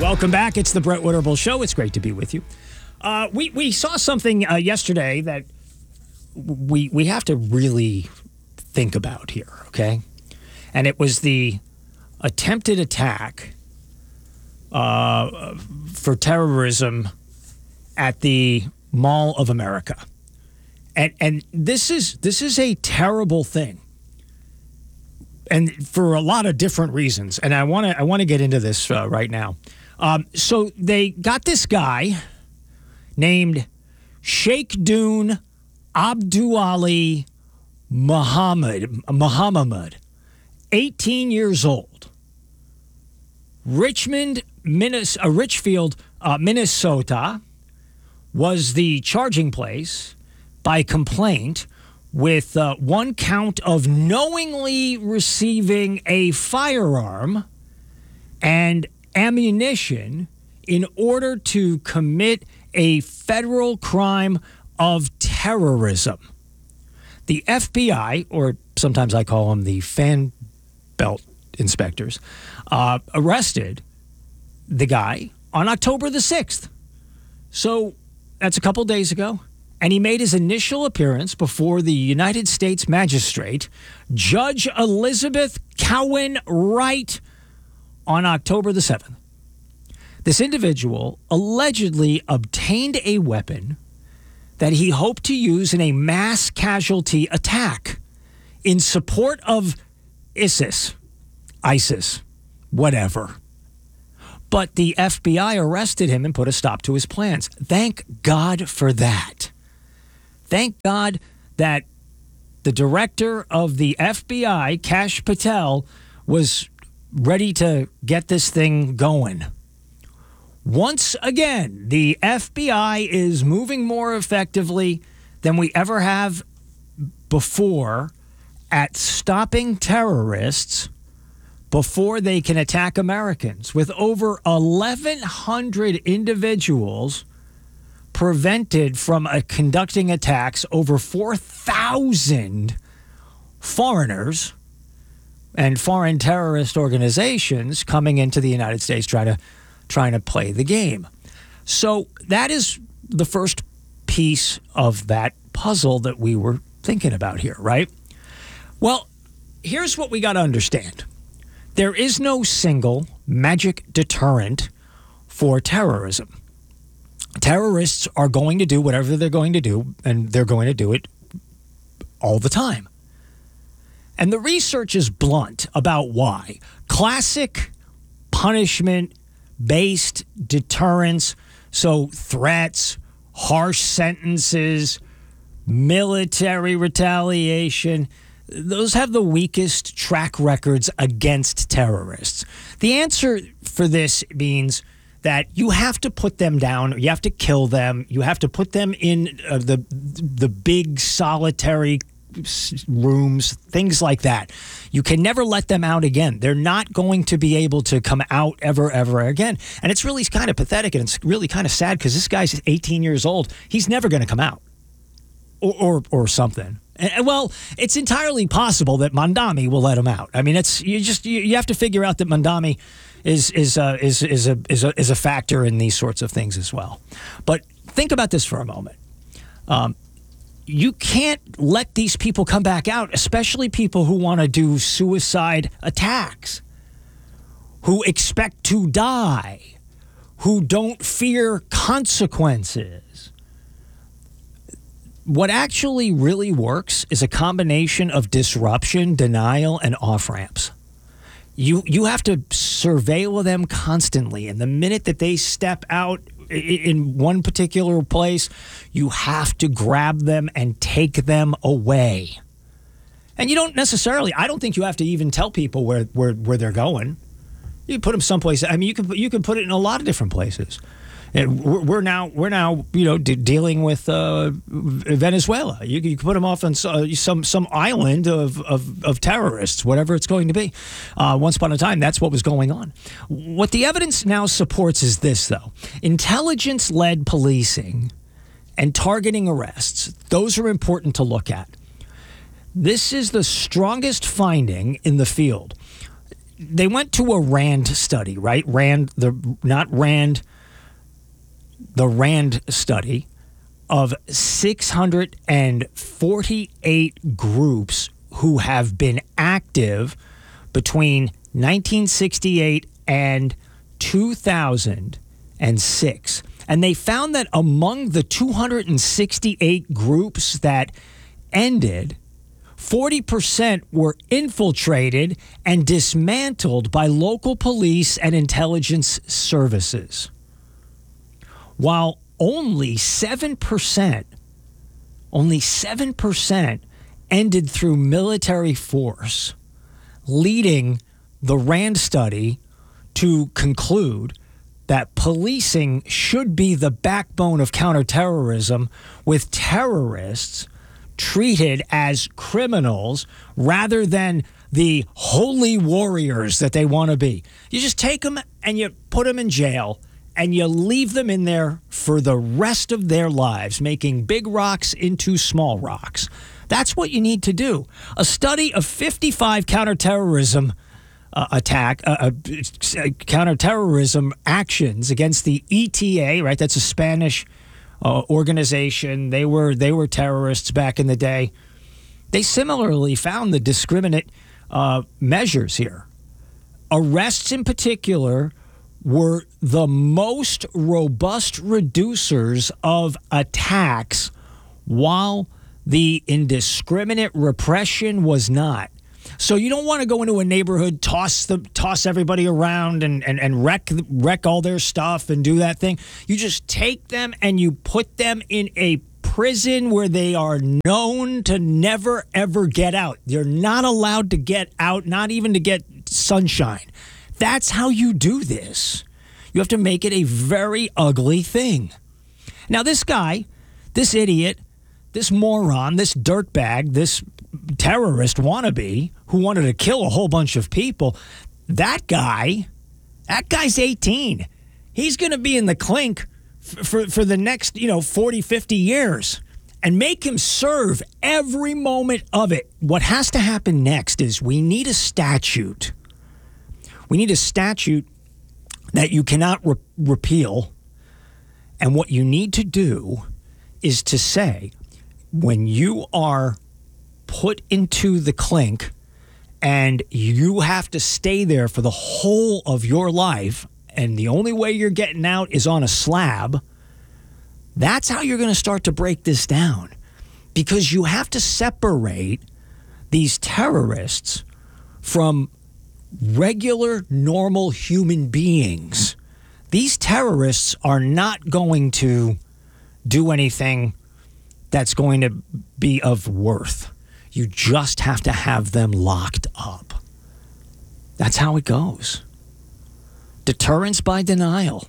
Welcome back. It's the Brett Winterble Show. It's great to be with you. We saw something yesterday that we have to really think about here, okay? And it was the attempted attack for terrorism at the Mall of America. And this is a terrible thing. And for a lot of different reasons. And I want to get into this right now. So they got this guy named Sheikh Dune Abduali Muhammad, 18 years old, Richfield, Minnesota, was the charging place by complaint with one count of knowingly receiving a firearm and ammunition in order to commit a federal crime of terrorism. The FBI, or sometimes I call them the fan belt inspectors, arrested the guy on October the 6th. So that's a couple days ago. And he made his initial appearance before the United States Magistrate, Judge Elizabeth Cowan Wright, on October the 7th. This individual allegedly obtained a weapon that he hoped to use in a mass casualty attack in support of ISIS, whatever. But the FBI arrested him and put a stop to his plans. Thank God for that. Thank God that the director of the FBI, Kash Patel, was ready to get this thing going. Once again, the FBI is moving more effectively than we ever have before at stopping terrorists before they can attack Americans, with over 1,100 individuals prevented from conducting attacks, over 4,000 foreigners and foreign terrorist organizations coming into the United States trying to play the game. So that is the first piece of that puzzle that we were thinking about here, right? Well, here's what we got to understand. There is no single magic deterrent for terrorism. Terrorists are going to do whatever they're going to do, and they're going to do it all the time. And the research is blunt about why. Classic punishment-based deterrence, so threats, harsh sentences, military retaliation, those have the weakest track records against terrorists. The answer for this means that you have to put them down, you have to kill them, you have to put them in the big solitary rooms, things like that. You can never let them out again. They're not going to be able to come out ever again. And it's really kind of pathetic, and it's really kind of sad because this guy's 18 years old. He's never going to come out or something. And, well, it's entirely possible that Mandami will let him out. I mean, you have to figure out that Mandami is a factor in these sorts of things as well. But think about this for a moment. You can't let these people come back out, especially people who want to do suicide attacks, who expect to die, who don't fear consequences. What actually really works is a combination of disruption, denial, and off-ramps. You have to surveil them constantly, and the minute that they step out in one particular place, you have to grab them and take them away. And you don't necessarily, I don't think you have to even tell people where they're going. You can put them someplace. I mean, you can put it in a lot of different places. And we're now dealing with Venezuela. You can put them off on some island of terrorists, whatever it's going to be. Once upon a time, that's what was going on. What the evidence now supports is this, though: intelligence-led policing and targeting arrests. Those are important to look at. This is the strongest finding in the field. they went to a RAND study, right? The RAND study of 648 groups who have been active between 1968 and 2006. And they found that among the 268 groups that ended, 40% were infiltrated and dismantled by local police and intelligence services, while only 7% ended through military force, leading the RAND study to conclude that policing should be the backbone of counterterrorism, with terrorists treated as criminals rather than the holy warriors that they want to be. You just take them and you put them in jail and you leave them in there for the rest of their lives, making big rocks into small rocks. That's what you need to do. A study of 55 counterterrorism counterterrorism actions against the ETA, right? That's a Spanish organization. They were terrorists back in the day. They similarly found the discriminate measures here. Arrests in particular were the most robust reducers of attacks, while the indiscriminate repression was not. So you don't want to go into a neighborhood, toss everybody around and wreck all their stuff and do that thing. You just take them and you put them in a prison where they are known to never, ever get out. They're not allowed to get out, not even to get sunshine. That's how you do this. You have to make it a very ugly thing. Now, this guy, this idiot, this moron, this dirtbag, this terrorist wannabe who wanted to kill a whole bunch of people, that guy's 18. He's going to be in the clink for the next, 40, 50 years, and make him serve every moment of it. What has to happen next is we need a statute. We need a statute that you cannot repeal. And what you need to do is to say, when you are put into the clink and you have to stay there for the whole of your life, and the only way you're getting out is on a slab, that's how you're going to start to break this down. Because you have to separate these terrorists from regular, normal human beings. These terrorists are not going to do anything that's going to be of worth. You just have to have them locked up. That's how it goes. Deterrence by denial.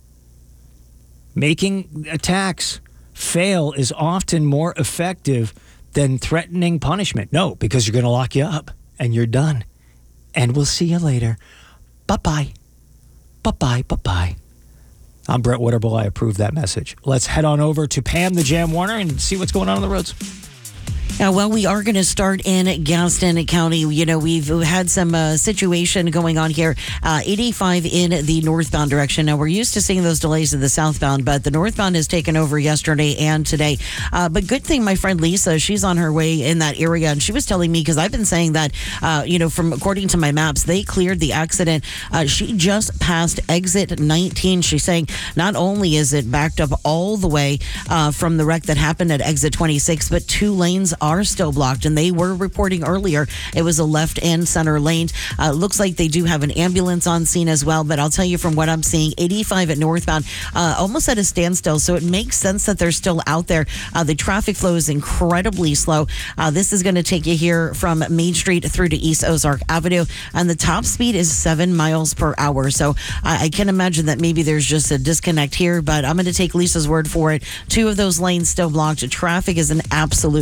Making attacks fail is often more effective than threatening punishment. No, because you're going to lock you up and you're done. And we'll see you later. Bye-bye. Bye-bye. Bye-bye. I'm Brett Witterbull. I approve that message. Let's head on over to Pam the Jam Warner and see what's going on the roads. Well, we are going to start in Gaston County. You know, we've had some situation going on here. 85 in the northbound direction. Now, we're used to seeing those delays in the southbound, but the northbound has taken over yesterday and today. But good thing my friend Lisa, she's on her way in that area, and she was telling me, because I've been saying that, from according to my maps, they cleared the accident. She just passed exit 19. She's saying not only is it backed up all the way from the wreck that happened at exit 26, but 2 lanes are still blocked, and they were reporting earlier it was a left and center lane. Looks like they do have an ambulance on scene as well, but I'll tell you from what I'm seeing, 85 at northbound almost at a standstill, so it makes sense that they're still out there. The traffic flow is incredibly slow. This is going to take you here from Main Street through to East Ozark Avenue, and the top speed is 7 miles per hour, so I can imagine that maybe there's just a disconnect here, but I'm going to take Lisa's word for it. 2 of those lanes still blocked. Traffic is an absolute mess.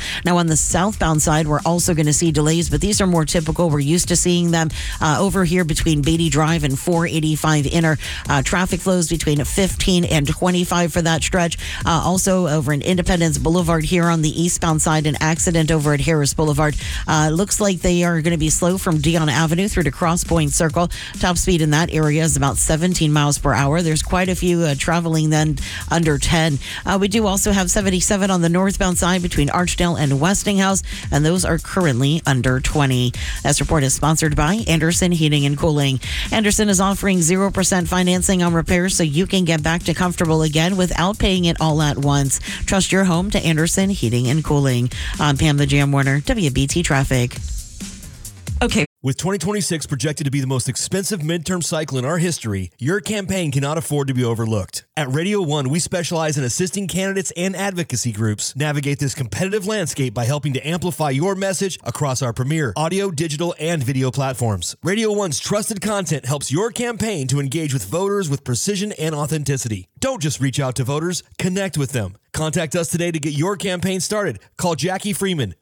Now, on the southbound side, we're also going to see delays, but these are more typical. We're used to seeing them over here between Beatty Drive and 485 Inner. Traffic flows between 15 and 25 for that stretch. Also over in Independence Boulevard here on the eastbound side, an accident over at Harris Boulevard. Looks like they are going to be slow from Dion Avenue through to Cross Point Circle. Top speed in that area is about 17 miles per hour. There's quite a few traveling then under 10. We do also have 77 on the northbound side between Archdale and Westinghouse, and those are currently under 20. This report is sponsored by Anderson Heating and Cooling. Anderson is offering 0% financing on repairs so you can get back to comfortable again without paying it all at once. Trust your home to Anderson Heating and Cooling. I'm Pam the Jam Warner, WBT Traffic. Okay. With 2026 projected to be the most expensive midterm cycle in our history, your campaign cannot afford to be overlooked. At Radio 1, we specialize in assisting candidates and advocacy groups navigate this competitive landscape by helping to amplify your message across our premier audio, digital, and video platforms. Radio 1's trusted content helps your campaign to engage with voters with precision and authenticity. Don't just reach out to voters, connect with them. Contact us today to get your campaign started. Call Jackie Freeman,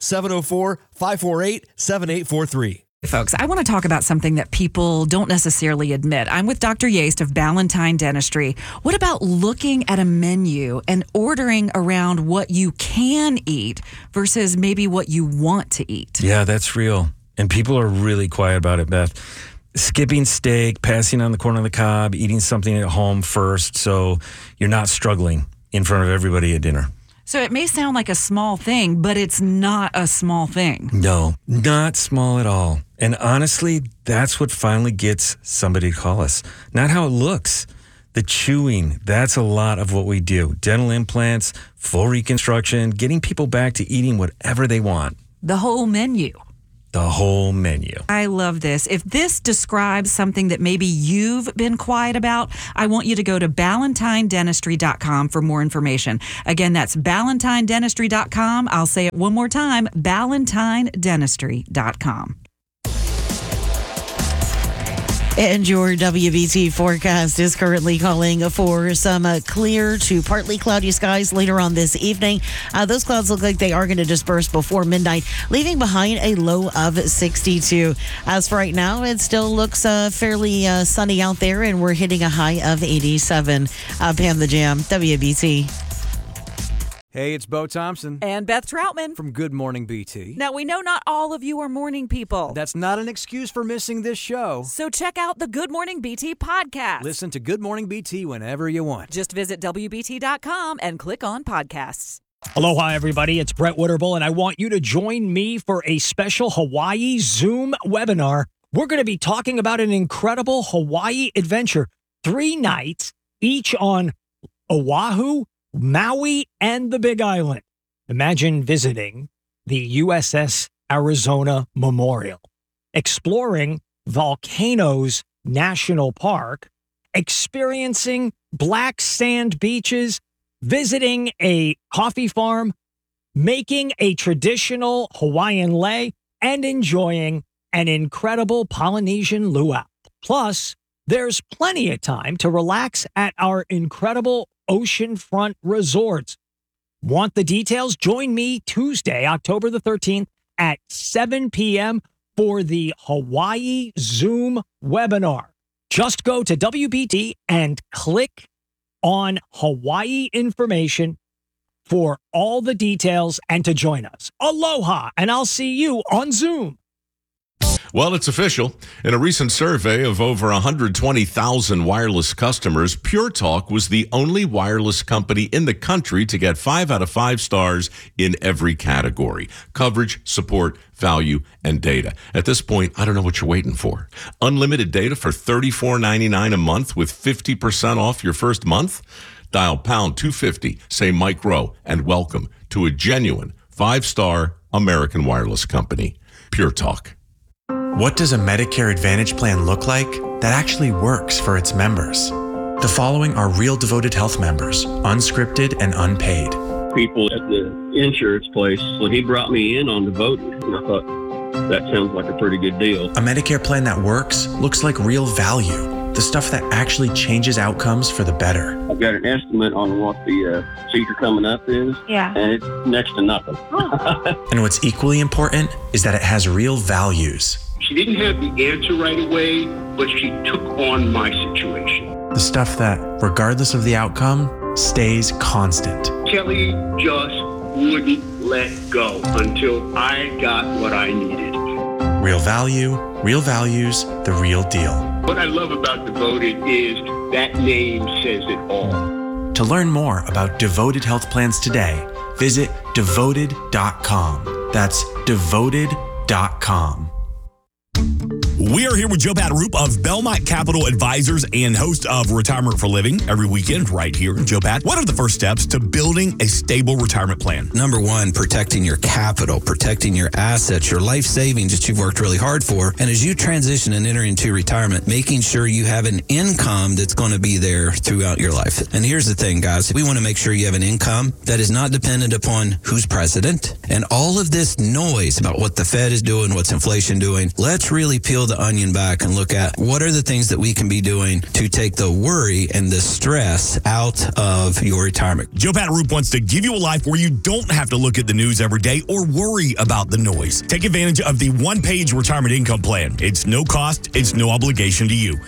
704-548-7843. Folks, I want to talk about something that people don't necessarily admit. I'm with Dr. Yaste of Ballantine Dentistry. What about looking at a menu and ordering around what you can eat versus maybe what you want to eat? Yeah, that's real. And people are really quiet about it, Beth. Skipping steak, passing on the corn on the cob, eating something at home first so you're not struggling in front of everybody at dinner. So it may sound like a small thing, but it's not a small thing. No, not small at all. And honestly, that's what finally gets somebody to call us. Not how it looks. The chewing, that's a lot of what we do. Dental implants, full reconstruction, getting people back to eating whatever they want. The whole menu. The whole menu. I love this. If this describes something that maybe you've been quiet about, I want you to go to BallantineDentistry.com for more information. Again, that's BallantineDentistry.com. I'll say it one more time, BallantineDentistry.com. And your WBT forecast is currently calling for some clear to partly cloudy skies later on this evening. Those clouds look like they are going to disperse before midnight, leaving behind a low of 62. As for right now, it still looks fairly sunny out there, and we're hitting a high of 87. Pam the Jam, WBT. Hey, it's Bo Thompson. And Beth Troutman. From Good Morning BT. Now, we know not all of you are morning people. That's not an excuse for missing this show. So check out the Good Morning BT podcast. Listen to Good Morning BT whenever you want. Just visit WBT.com and click on podcasts. Aloha, everybody. It's Brett Witterbull, and I want you to join me for a special Hawaii Zoom webinar. We're going to be talking about an incredible Hawaii adventure. 3 nights, each on Oahu, Maui, and the Big Island. Imagine visiting the USS Arizona Memorial, exploring Volcanoes National Park, experiencing black sand beaches, visiting a coffee farm, making a traditional Hawaiian lei, and enjoying an incredible Polynesian luau. Plus, there's plenty of time to relax at our incredible oceanfront resorts. Want the details? Join me Tuesday, October the 13th at 7 p.m. for the Hawaii Zoom webinar. Just go to WBT and click on Hawaii information for all the details and to join us. Aloha, and I'll see you on Zoom. Well, it's official. In a recent survey of over 120,000 wireless customers, Pure Talk was the only wireless company in the country to get 5 out of 5 stars in every category: coverage, support, value, and data. At this point, I don't know what you're waiting for. Unlimited data for $34.99 a month with 50% off your first month? Dial pound 250, say Mike Rowe, and welcome to a genuine 5-star American wireless company. Pure Talk. What does a Medicare Advantage plan look like that actually works for its members? The following are real devoted health members, unscripted and unpaid. People at the insurance place, so he brought me in on the voting, and I thought, that sounds like a pretty good deal. A Medicare plan that works looks like real value. The stuff that actually changes outcomes for the better. I've got an estimate on what the seizure coming up is. Yeah. And it's next to nothing. And what's equally important is that it has real values. She didn't have the answer right away, but she took on my situation. The stuff that, regardless of the outcome, stays constant. Kelly just wouldn't let go until I got what I needed. Real value, real values, the real deal. What I love about Devoted is that name says it all. To learn more about Devoted Health Plans today, visit devoted.com. That's devoted.com. We are here with Joe Pat-Roop of Belmont Capital Advisors and host of Retirement for Living every weekend right here. Joe Pat, what are the first steps to building a stable retirement plan? Number one, protecting your capital, protecting your assets, your life savings that you've worked really hard for. And as you transition and enter into retirement, making sure you have an income that's going to be there throughout your life. And here's the thing, guys. We want to make sure you have an income that is not dependent upon who's president and all of this noise about what the Fed is doing, what's inflation doing. Let's really peel the onion back and look at what are the things that we can be doing to take the worry and the stress out of your retirement. Joe Pat-Roop wants to give you a life where you don't have to look at the news every day or worry about the noise. Take advantage of the one-page retirement income plan. It's no cost, it's no obligation to you.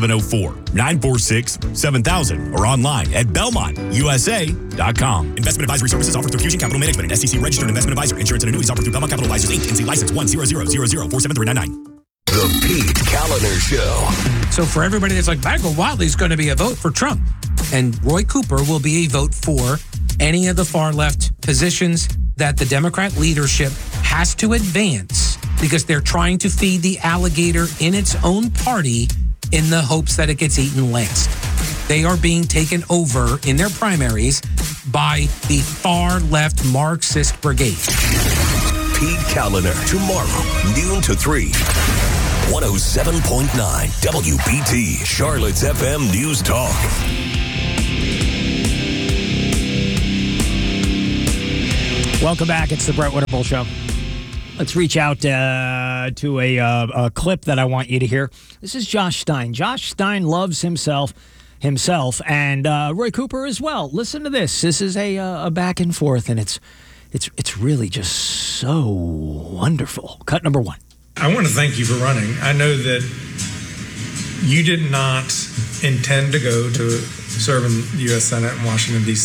704-946-7000 or online at BelmontUSA.com. Investment advisory services offered through Fusion Capital Management, an SEC registered investment advisor. Insurance and annuities offered through Belmont Capital Advisors, Inc., NC license 10000047399. The Pete Kaliner Show. So for everybody that's like, Michael Whatley's going to be a vote for Trump, and Roy Cooper will be a vote for any of the far left positions that the Democrat leadership has to advance because they're trying to feed the alligator in its own party in the hopes that it gets eaten last. They are being taken over in their primaries by the far left Marxist brigade. Pete Kaliner, tomorrow, noon to 3. 107.9 WBT, Charlotte's FM News Talk. Welcome back. It's the Brett Winterbull Show. Let's reach out to a clip that I want you to hear. This is Josh Stein. Josh Stein loves himself, and Roy Cooper as well. Listen to this. This is a back and forth, and it's really just so wonderful. Cut number one. I want to thank you for running. I know that you did not intend to go to serve in the U.S. Senate in Washington, D.C.